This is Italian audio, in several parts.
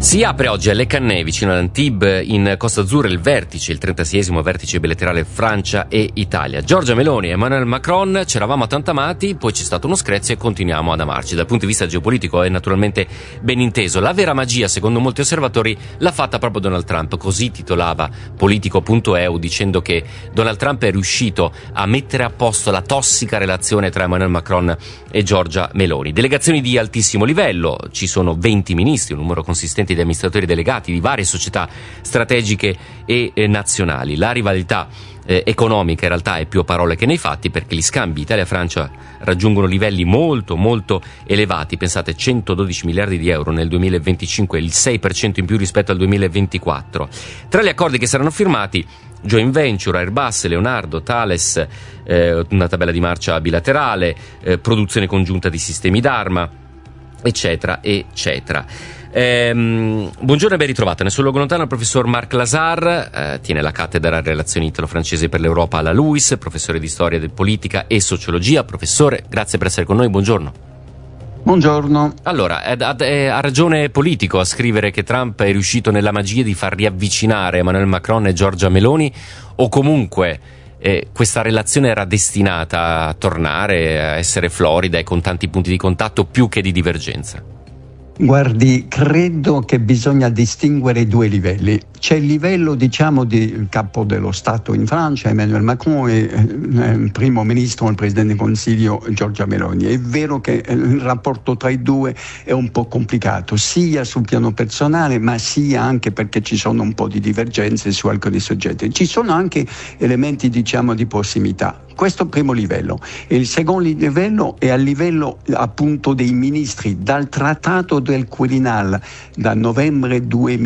Si apre oggi a Le Cannet, vicino ad Antibes, in Costa Azzurra, il 36esimo vertice bilaterale Francia e Italia. Giorgia Meloni e Emmanuel Macron ci eravamo tanto amati, poi c'è stato uno screzio e continuiamo ad amarci. Dal punto di vista geopolitico è naturalmente ben inteso. La vera magia, secondo molti osservatori, l'ha fatta proprio Donald Trump. Così titolava Politico.eu, dicendo che Donald Trump è riuscito a mettere a posto la tossica relazione tra Emmanuel Macron e Giorgia Meloni. Delegazioni di altissimo livello, ci sono 20 ministri, un numero consistente di amministratori delegati di varie società strategiche e nazionali. La rivalità economica in realtà è più a parole che nei fatti, perché gli scambi Italia-Francia raggiungono livelli molto molto elevati. Pensate, 112 miliardi di euro nel 2025, il 6% in più rispetto al 2024. Tra gli accordi che saranno firmati: joint venture, Airbus, Leonardo, Thales, una tabella di marcia bilaterale, produzione congiunta di sistemi d'arma, eccetera eccetera. Buongiorno e ben ritrovato. Nel suo luogo lontano il professor Marc Lazare, tiene la cattedra a relazioni italo-francesi per l'Europa alla LUISS, professore di storia del politica e sociologia. Professore, grazie per essere con noi, buongiorno. Buongiorno. Allora, ha ragione Politico a scrivere che Trump è riuscito nella magia di far riavvicinare Emmanuel Macron e Giorgia Meloni, o comunque questa relazione era destinata a tornare a essere florida e con tanti punti di contatto più che di divergenza? Guardi, credo che bisogna distinguere due livelli. C'è il livello, diciamo, del capo dello Stato in Francia, Emmanuel Macron, e il primo ministro, il presidente del Consiglio, Giorgia Meloni. È vero che il rapporto tra i due è un po' complicato, sia sul piano personale, ma sia anche perché ci sono un po' di divergenze su alcuni soggetti. Ci sono anche elementi, diciamo, di prossimità. Questo è il primo livello. E il secondo livello è al livello appunto dei ministri. Dal trattato del Quirinal da novembre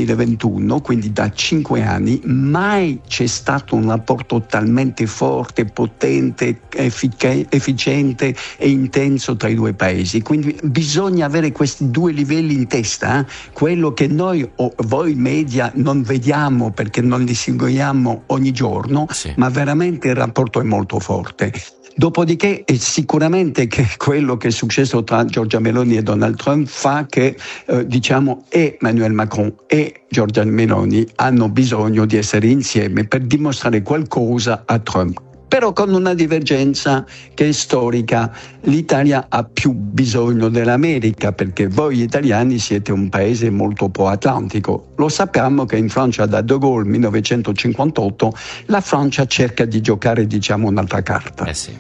2021, quindi da 5 anni, mai c'è stato un rapporto talmente forte, potente, efficiente e intenso tra i due paesi. Quindi bisogna avere questi due livelli in testa, quello che noi o voi media non vediamo perché non li seguiamo ogni giorno, sì, ma veramente il rapporto è molto forte. Dopodiché sicuramente che quello che è successo tra Giorgia Meloni e Donald Trump fa che diciamo Emmanuel Macron e Giorgia Meloni hanno bisogno di essere insieme per dimostrare qualcosa a Trump. Però con una divergenza che è storica. L'Italia ha più bisogno dell'America perché voi italiani siete un paese molto pro-atlantico. Lo sappiamo che in Francia da De Gaulle 1958 la Francia cerca di giocare, diciamo, un'altra carta. Sì.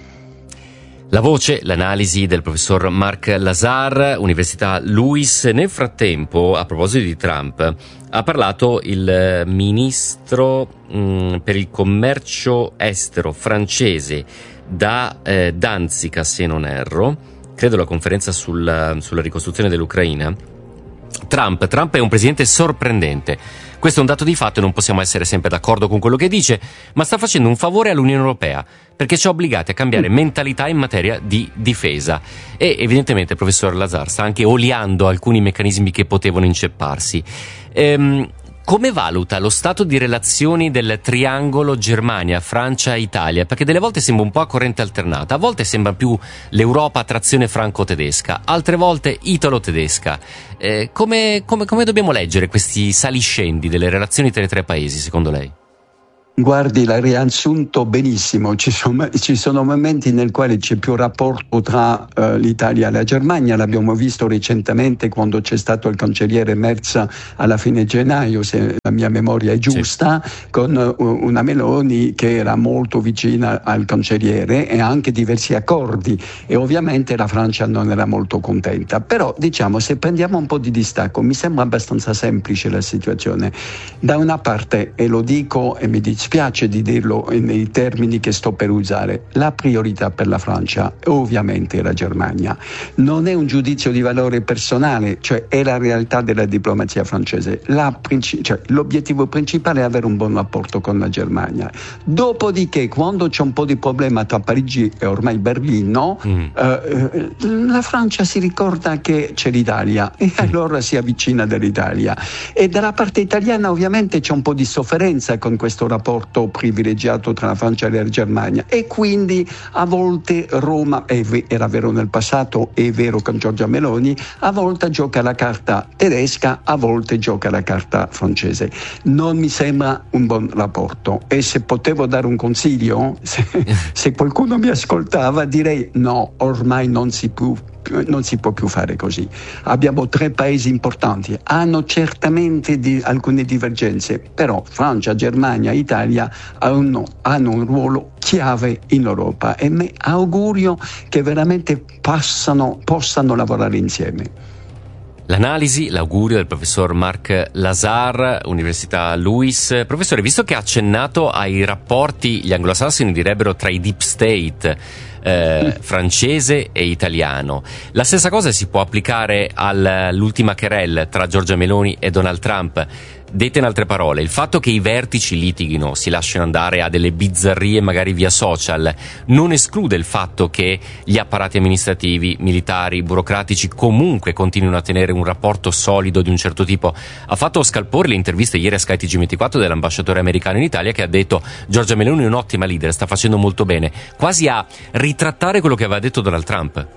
La voce, l'analisi del professor Marc Lazare, Università LUISS. Nel frattempo, a proposito di Trump, ha parlato il ministro per il commercio estero francese da Danzica, se non erro, credo la conferenza sulla ricostruzione dell'Ucraina. Trump è un presidente sorprendente. Questo è un dato di fatto e non possiamo essere sempre d'accordo con quello che dice, ma sta facendo un favore all'Unione Europea perché ci ha obbligati a cambiare mentalità in materia di difesa. E evidentemente il professor Lazare sta anche oliando alcuni meccanismi che potevano incepparsi. Come valuta lo stato di relazioni del triangolo Germania, Francia, Italia? Perché delle volte sembra un po' a corrente alternata, a volte sembra più l'Europa a trazione franco-tedesca, altre volte italo-tedesca. Come dobbiamo leggere questi saliscendi delle relazioni tra i tre paesi, secondo lei? Guardi, l'ha riassunto benissimo. Ci sono momenti nel quale c'è più rapporto tra l'Italia e la Germania. L'abbiamo visto recentemente quando c'è stato il cancelliere Merz alla fine gennaio, se la mia memoria è giusta, sì, con una Meloni che era molto vicina al cancelliere e anche diversi accordi, e ovviamente la Francia non era molto contenta. Però diciamo, se prendiamo un po' di distacco, mi sembra abbastanza semplice la situazione. Da una parte, e lo dico e mi dispiace di dirlo nei termini che sto per usare, la priorità per la Francia è ovviamente la Germania. Non è un giudizio di valore personale, cioè è la realtà della diplomazia francese. L'obiettivo principale è avere un buon rapporto con la Germania. Dopodiché, quando c'è un po' di problema tra Parigi e ormai Berlino, la Francia si ricorda che c'è l'Italia e allora si avvicina dell'Italia. E dalla parte italiana ovviamente c'è un po' di sofferenza con questo rapporto rapporto privilegiato tra la Francia e la Germania, e quindi a volte Roma, era vero nel passato, è vero con Giorgia Meloni, a volte gioca la carta tedesca, a volte gioca la carta francese. Non mi sembra un buon rapporto, e se potevo dare un consiglio, se qualcuno mi ascoltava, direi no, ormai non si può più fare così. Abbiamo 3 paesi importanti, hanno certamente alcune divergenze, però Francia, Germania, Italia hanno un ruolo chiave in Europa, e mi augurio che veramente possano lavorare insieme. L'analisi, l'augurio del professor Marc Lazar, Università LUISS. Professore, visto che ha accennato ai rapporti, gli anglosassoni direbbero, tra i deep state francese e italiano, la stessa cosa si può applicare all'ultima querelle tra Giorgia Meloni e Donald Trump? Dette in altre parole, il fatto che i vertici litighino, si lasciano andare a delle bizzarrie magari via social, non esclude il fatto che gli apparati amministrativi, militari, burocratici comunque continuino a tenere un rapporto solido di un certo tipo. Ha fatto scalpore le interviste ieri a Sky TG24 dell'ambasciatore americano in Italia, che ha detto: Giorgia Meloni è un'ottima leader, sta facendo molto bene, quasi a ritrattare quello che aveva detto Donald Trump.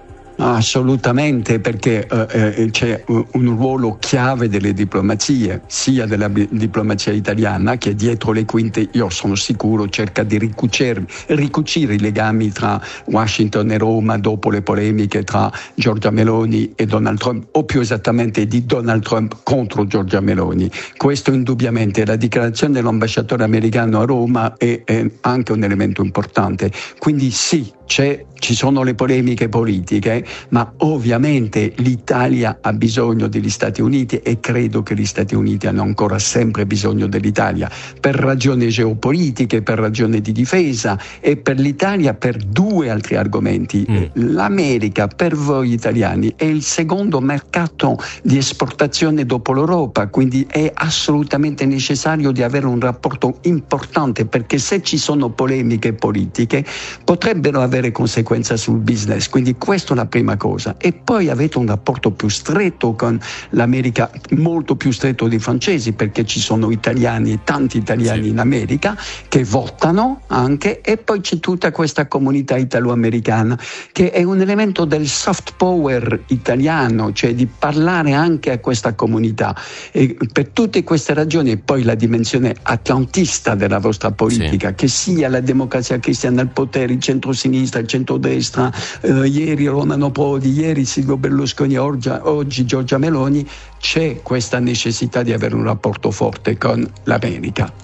Assolutamente, perché c'è un ruolo chiave delle diplomazie, sia della diplomazia italiana, che dietro le quinte, io sono sicuro, cerca di ricucire i legami tra Washington e Roma dopo le polemiche tra Giorgia Meloni e Donald Trump, o più esattamente di Donald Trump contro Giorgia Meloni. Questo indubbiamente, la dichiarazione dell'ambasciatore americano a Roma è anche un elemento importante. Quindi sì, ci sono le polemiche politiche, ma ovviamente l'Italia ha bisogno degli Stati Uniti, e credo che gli Stati Uniti hanno ancora sempre bisogno dell'Italia, per ragioni geopolitiche, per ragioni di difesa, e per l'Italia per 2 altri argomenti. L'America, per voi italiani, è il secondo mercato di esportazione dopo l'Europa, quindi è assolutamente necessario di avere un rapporto importante, perché se ci sono polemiche politiche potrebbero avere conseguenze sul business. Quindi questa è la prima cosa. E poi avete un rapporto più stretto con l'America, molto più stretto dei francesi, perché ci sono italiani, tanti italiani in America che votano anche, e poi c'è tutta questa comunità italo-americana che è un elemento del soft power italiano, cioè di parlare anche a questa comunità. E per tutte queste ragioni, e poi la dimensione atlantista della vostra politica, che sia la Democrazia Cristiana al potere, il centro-sinistra, il centrodestra, ieri Romano Prodi, ieri Silvio Berlusconi, oggi Giorgia Meloni, c'è questa necessità di avere un rapporto forte con l'America.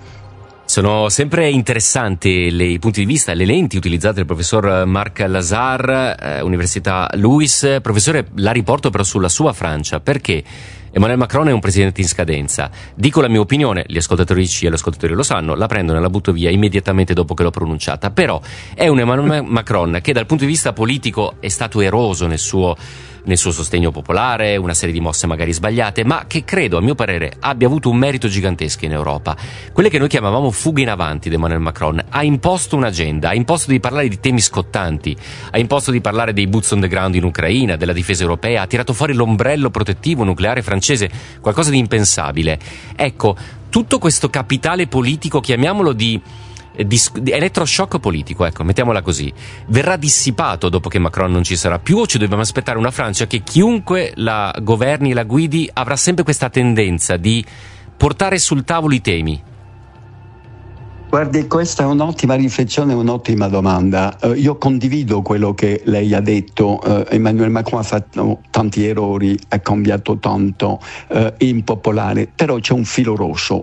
Sono sempre interessanti i punti di vista, le lenti utilizzate dal professor Marc Lazar, Università LUISS. Professore, la riporto però sulla sua Francia, perché Emmanuel Macron è un presidente in scadenza. Dico la mia opinione, gli ascoltatori e gli ascoltatori lo sanno, la prendono e la butto via immediatamente dopo che l'ho pronunciata. Però è un Emmanuel Macron che dal punto di vista politico è stato eroso nel suo sostegno popolare, una serie di mosse magari sbagliate, ma che credo, a mio parere, abbia avuto un merito gigantesco in Europa. Quelle che noi chiamavamo fughe in avanti di Emmanuel Macron. Ha imposto un'agenda, ha imposto di parlare di temi scottanti, ha imposto di parlare dei boots on the ground in Ucraina, della difesa europea, ha tirato fuori l'ombrello protettivo nucleare francese, qualcosa di impensabile. Ecco, tutto questo capitale politico, chiamiamolo di elettroshock politico, ecco, mettiamola così, verrà dissipato dopo che Macron non ci sarà più, o ci dobbiamo aspettare una Francia che chiunque la governi e la guidi avrà sempre questa tendenza di portare sul tavolo i temi? Guardi, questa è un'ottima riflessione, un'ottima domanda. Io condivido quello che lei ha detto. Emmanuel Macron ha fatto tanti errori, ha cambiato tanto, è impopolare, però c'è un filo rosso.